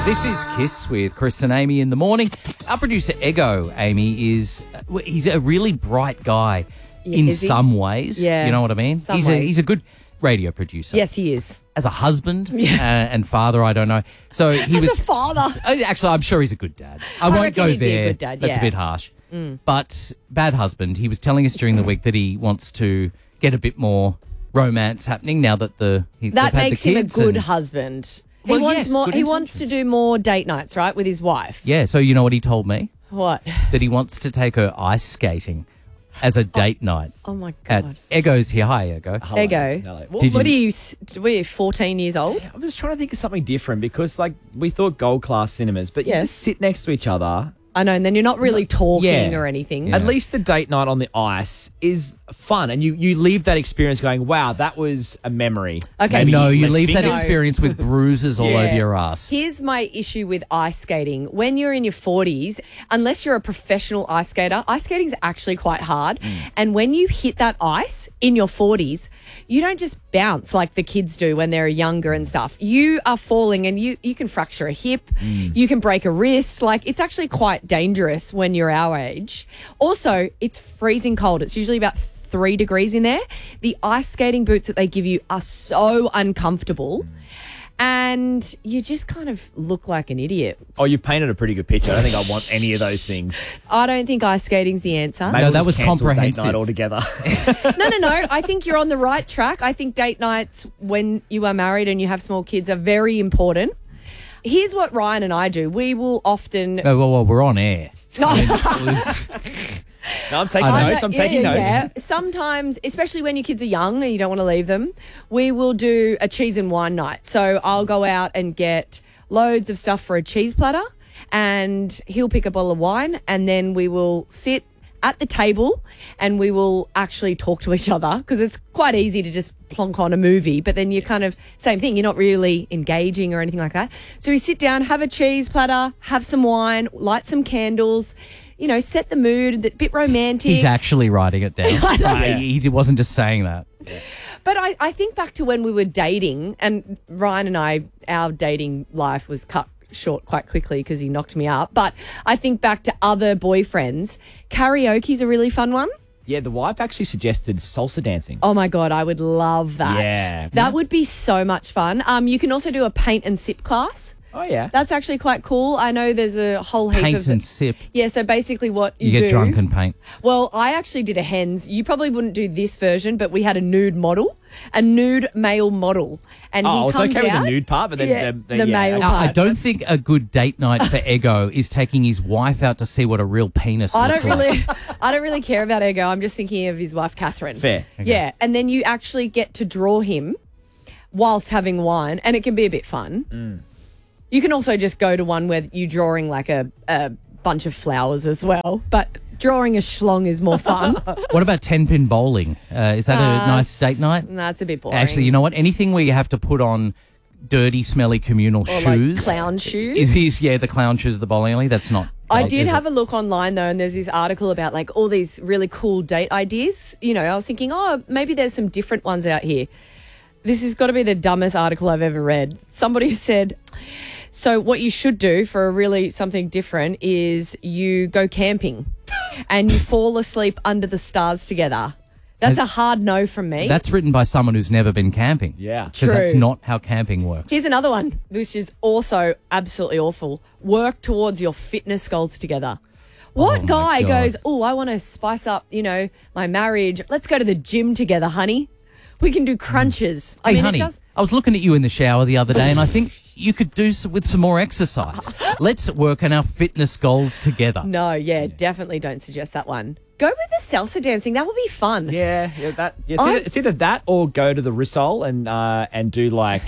This is Kiss with Chris and Amy in the morning. Our producer, Ego, Amy, he's a really bright guy in some ways. Yeah. You know what I mean? He's a good radio producer. Yes, he is. As a husband and father, I don't know. So he As a father. Actually, I'm sure he's a good dad. I won't reckon go he'd be a there. good dad, That's a yeah. bit harsh. But bad husband, he was telling us during the week that he wants to get a bit more romance happening now that That they've had makes the him a kids good and- husband. Well, He wants yes, more. good He wants to intentions. do more date nights, right, with his wife. Yeah, so you know what he told me? What? That he wants to take her ice skating as a date night. Oh my At god. Ego's here. Hi, Ego. Hello. Ego. Hello. Did What you- are you 14 years old? I'm just trying to think of something different because, like, we thought gold class cinemas, but you Yes. just sit next to each other. I know, and then you're not really talking Yeah. or anything. Yeah. At least the date night on the ice is fun, and you leave that experience going, "Wow, that was a memory." Okay. Maybe No, you less leave that fingers. experience with bruises all Yeah. over your ass. Here's my issue with ice skating. When you're in your 40s, unless you're a professional ice skater, ice skating is actually quite hard. And when you hit that ice in your 40s, you don't just bounce like the kids do when they're younger and stuff. You are falling and you can fracture a hip, you can break a wrist. Like, it's actually quite dangerous when you're our age. Also, it's freezing cold. It's usually about 3 degrees in there. The ice skating boots that they give you are so uncomfortable. And you just kind of look like an idiot. Oh, you painted a pretty good picture. I don't think I want any of those things. I don't think ice skating's the answer. Maybe No, we'll that just was cancel date comprehensive. night altogether. No. I think you're on the right track. I think date nights when you are married and you have small kids are very important. Here's what Ryan and I do. We will often... No, well, we're on air. No. No, I'm taking I know. notes. I'm taking notes. Yeah. Sometimes, especially when your kids are young and you don't want to leave them, we will do a cheese and wine night. So I'll go out and get loads of stuff for a cheese platter and he'll pick a bottle of wine and then we will sit at the table and we will actually talk to each other because it's quite easy to just plonk on a movie, but then you're kind of, same thing, you're not really engaging or anything like that. So we sit down, have a cheese platter, have some wine, light some candles, you know, set the mood, a bit romantic. He's actually writing it down. He wasn't just saying that. But I think back to when we were dating, and Ryan and I, our dating life was cut short quite quickly because he knocked me up. But I think back to other boyfriends. Karaoke's a really fun one. Yeah, the wife actually suggested salsa dancing. Oh my God, I would love that. Yeah. That would be so much fun. You can also do a paint and sip class. Oh, yeah. That's actually quite cool. I know there's a whole heap Paint of... and sip. Yeah, so basically what You do... get drunk and paint. Well, I actually did a hens. You probably wouldn't do this version, but we had a nude model, a nude male model. And Oh, he it's comes okay out, with the nude part, but then Yeah, the male Now, I part. don't think a good date night for Ego is taking his wife out to see what a real penis I looks don't like. really, I don't really care about Ego. I'm just thinking of his wife, Catherine. Fair. Okay. Yeah, and then you actually get to draw him whilst having wine, and it can be a bit fun. You can also just go to one where you're drawing like a bunch of flowers as well, but drawing a schlong is more fun. What about 10-pin bowling? Is that a nice date night? That's a bit boring. Actually, you know what? Anything where you have to put on dirty, smelly communal or shoes. like clown shoes. The clown shoes of the bowling alley? That's not. I great, did is have it? a look online though, and there's this article about like all these really cool date ideas. You know, I was thinking, oh, maybe there's some different ones out here. This has got to be the dumbest article I've ever read. Somebody said, so what you should do for really something different is you go camping and you fall asleep under the stars together. That's a hard no from me. That's written by someone who's never been camping. Yeah. Because that's True. not how camping works. Here's another one, which is also absolutely awful. Work towards your fitness goals together. What Oh, my guy God. goes, oh, I want to spice up, you know, my marriage. Let's go to the gym together, honey. We can do crunches. I Hey, mean, honey, it does. I was looking at you in the shower the other day and I think you could do with some more exercise. Let's work on our fitness goals together. No, yeah, definitely don't suggest that one. Go with the salsa dancing. That would be fun. Yeah, it's either that or go to the Rissole and do like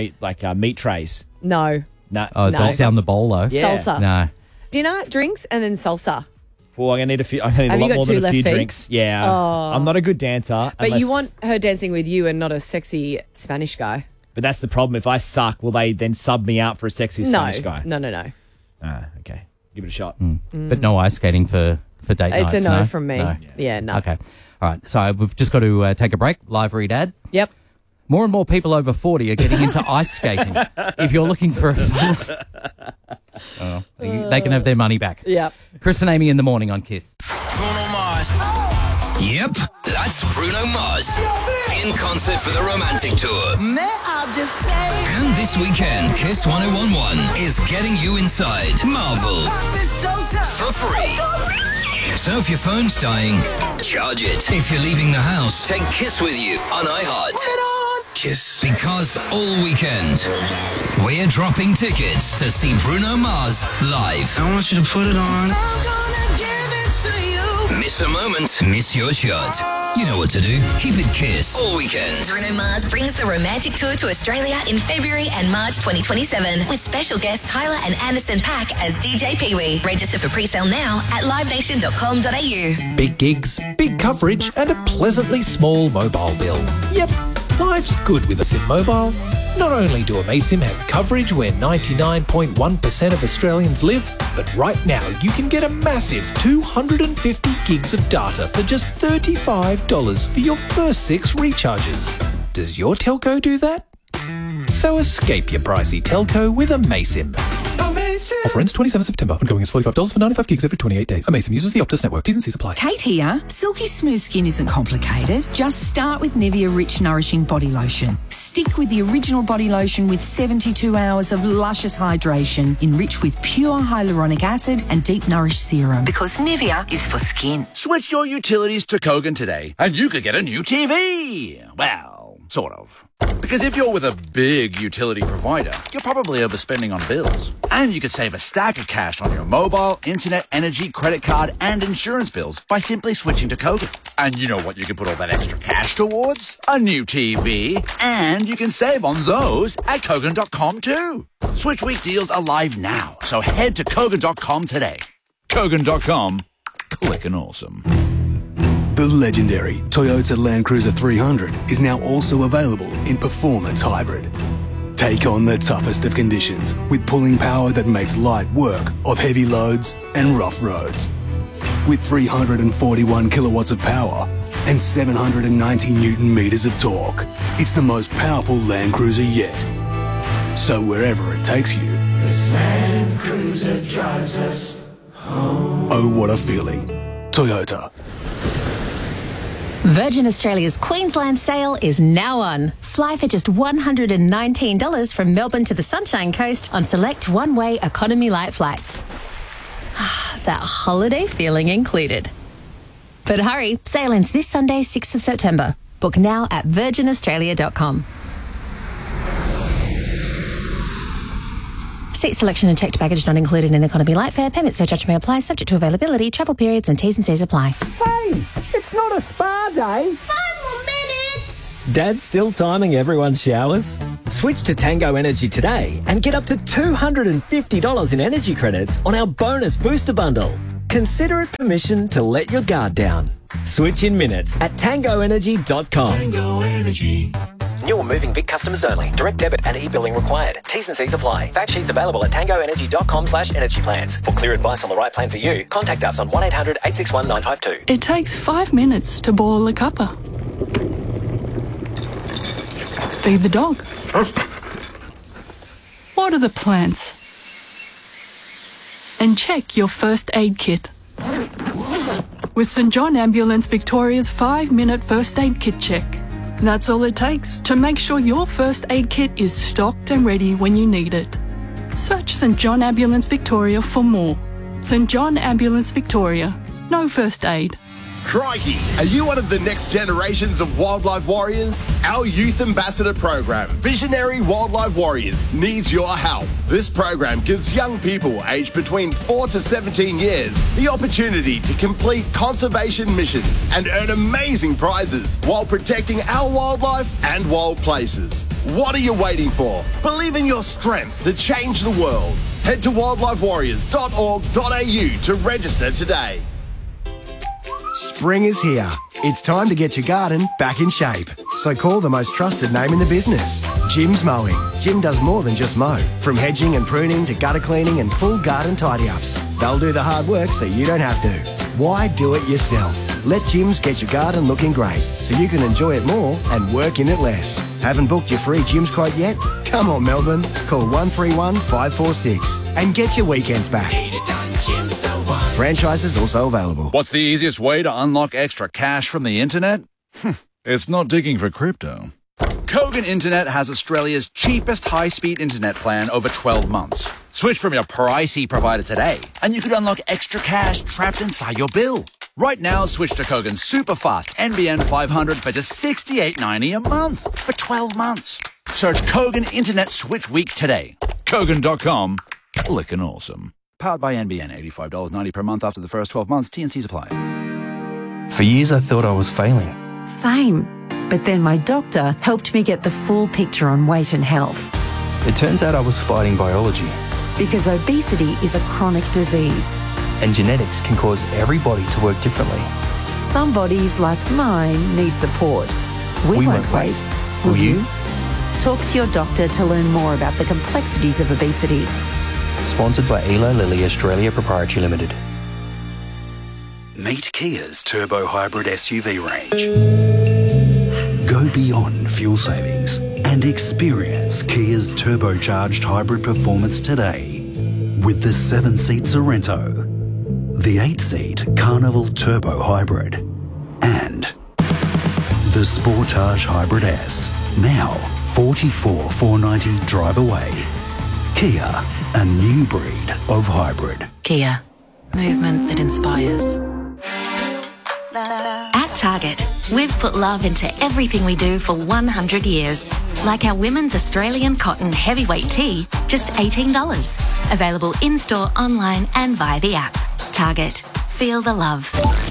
meat trays. No. No, Oh, No. it's down the bolo. Yeah. Salsa. No. Dinner, drinks, and then salsa. Well, I'm gonna need a few. I need Have a you lot got more two than a left few feet? drinks. Yeah, I'm not a good dancer. But unless- you want her dancing with you and not a sexy Spanish guy. But that's the problem. If I suck, will they then sub me out for a sexy Spanish guy? No. Ah, okay. Give it a shot. But no ice skating for date nights. It's a no from me. No. Yeah, no. Okay. All right. So we've just got to take a break. Live read ad. Yep. More and more people over 40 are getting into ice skating. If you're looking for they can have their money back. Yep. Chris and Amy in the morning on Kiss. Bruno Mars. Yep, that's Bruno Mars in concert for the Romantic Tour. May I just say? And this weekend, Kiss 1011 is getting you inside Marvel for free. So if your phone's dying, charge it. If you're leaving the house, take Kiss with you on iHeart. Kiss. Because all weekend, we're dropping tickets to see Bruno Mars live. I want you to put it on. I'm gonna give it to you. Miss a moment, miss your shot. You know what to do. Keep it Kiss all weekend. Bruno Mars brings the Romantic Tour to Australia in February and March 2027 with special guests Tyler and Anderson .Paak as DJ Pee-wee. Register for pre-sale now at livenation.com.au. Big gigs, big coverage, and a pleasantly small mobile bill. Yep, life's good with a SIM Mobile. Not only do amaysim have coverage where 99.1% of Australians live, but right now you can get a massive 250 gigs of data for just $35 for your first 6 recharges. Does your telco do that? So escape your pricey telco with amaysim. Offer ends 27 September. Ongoing is $45 for 95 gigs every 28 days. amaysim uses the Optus network. T's and C's apply. Kate here. Silky smooth skin isn't complicated. Just start with Nivea Rich Nourishing Body Lotion. Stick with the original body lotion with 72 hours of luscious hydration, enriched with pure hyaluronic acid and deep nourish serum. Because Nivea is for skin. Switch your utilities to Kogan today, and you could get a new TV. Well, sort of. Because if you're with a big utility provider, you're probably overspending on bills. And you could save a stack of cash on your mobile, internet, energy, credit card, and insurance bills by simply switching to Kogan. And you know what you can put all that extra cash towards? A new TV. And you can save on those at Kogan.com too. Switch week deals are live now, so head to Kogan.com today. Kogan.com. Clickin' awesome. The legendary Toyota Land Cruiser 300 is now also available in Performance Hybrid. Take on the toughest of conditions with pulling power that makes light work of heavy loads and rough roads. With 341 kilowatts of power and 790 Newton meters of torque, it's the most powerful Land Cruiser yet. So wherever it takes you, This Land Cruiser drives us home. oh what a feeling. Toyota. Virgin Australia's Queensland sale is now on. Fly for just $119 from Melbourne to the Sunshine Coast on select one-way economy light flights. That holiday feeling included. But hurry, sale ends this Sunday, 6th of September. Book now at virginaustralia.com. Seat selection and checked baggage not included in economy light fare. Permit surcharge may apply, subject to availability, travel periods and T's and C's apply. Hey, it's not a spa day. 5 more minutes! Dad's still timing everyone's showers. Switch to Tango Energy today and get up to $250 in energy credits on our bonus booster bundle. Consider it permission to let your guard down. Switch in minutes at tangoenergy.com. Tango Energy. New or moving Vic customers only. Direct debit and e-billing required. T's and C's apply. Fact sheets available at tangoenergy.com/energy plans. For clear advice on the right plan for you, contact us on 1800 861 952. It takes 5 minutes to boil a cuppa. Feed the dog. Water the plants. And check your first aid kit. With St John Ambulance Victoria's 5-minute first aid kit check. That's all it takes to make sure your first aid kit is stocked and ready when you need it. Search St John Ambulance Victoria for more. St John Ambulance Victoria. No first aid. Crikey, are you one of the next generations of wildlife warriors? Our youth ambassador program, Visionary Wildlife Warriors, needs your help. This program gives young people aged between 4 to 17 years the opportunity to complete conservation missions and earn amazing prizes while protecting our wildlife and wild places. What are you waiting for? Believe in your strength to change the world. Head to wildlifewarriors.org.au to register today. Spring is here. It's time to get your garden back in shape. So call the most trusted name in the business, Jim's Mowing. Jim does more than just mow. From hedging and pruning to gutter cleaning and full garden tidy-ups. They'll do the hard work so you don't have to. Why do it yourself? Let Jim's get your garden looking great so you can enjoy it more and work in it less. Haven't booked your free Jim's quote yet? Come on, Melbourne. Call 131 546 and get your weekends back. Franchises also available. What's the easiest way to unlock extra cash from the internet? It's not digging for crypto. Kogan Internet has Australia's cheapest high-speed internet plan over 12 months. Switch from your pricey provider today, and you could unlock extra cash trapped inside your bill. Right now, switch to Kogan's super-fast NBN 500 for just $68.90 a month for 12 months. Search Kogan Internet Switch Week today. Kogan.com. Lickin' awesome. Powered by NBN, $85.90 per month after the first 12 months. T&Cs apply. For years, I thought I was failing. Same. But then my doctor helped me get the full picture on weight and health. It turns out I was fighting biology. Because obesity is a chronic disease. And genetics can cause every body to work differently. Some bodies, like mine, need support. We won't wait. Will you? Talk to your doctor to learn more about the complexities of obesity. Sponsored by Eli Lilly Australia Proprietary Limited. Meet Kia's turbo hybrid SUV range. Go beyond fuel savings and experience Kia's turbocharged hybrid performance today with the 7-seat Sorrento, the 8-seat Carnival Turbo Hybrid, and the Sportage Hybrid S. Now 44,490 drive away. Kia, a new breed of hybrid. Kia, movement that inspires. At Target, we've put love into everything we do for 100 years. Like our women's Australian cotton heavyweight tee, just $18. Available in-store, online and via the app. Target, feel the love.